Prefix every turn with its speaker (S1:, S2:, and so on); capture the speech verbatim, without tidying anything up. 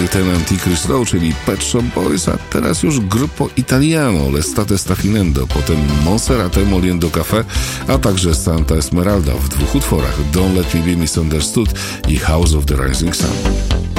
S1: Lieutenant i Chris Lowe, czyli Pet Shop Boys, a teraz już Gruppo Italiano, L'estate sta finendo, potem Monserrate Moliendo Café, a także Santa Esmeralda w dwóch utworach Don't Let Me Be Misunderstood i House of the Rising Sun.